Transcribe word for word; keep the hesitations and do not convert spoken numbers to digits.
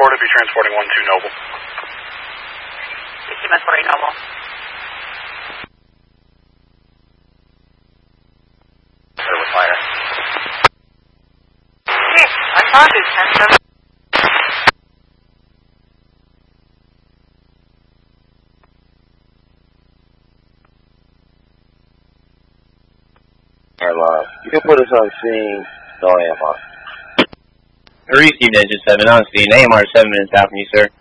transported, be transporting one two Noble. sixty Met forty Noble. Clear with fire. Okay, I'm talking, ten seven. Alright, you can put us on scene, no A M R. Receive Engine seven on scene, A M R seven minutes out from you, sir.